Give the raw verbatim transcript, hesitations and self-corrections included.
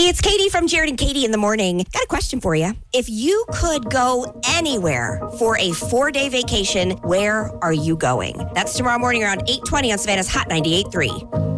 it's Katie from Jared and Katie in the Morning. Got a question for you. If you could go anywhere for a four-day vacation, where are you going? That's tomorrow morning around eight twenty on Savannah's Hot ninety-eight point three.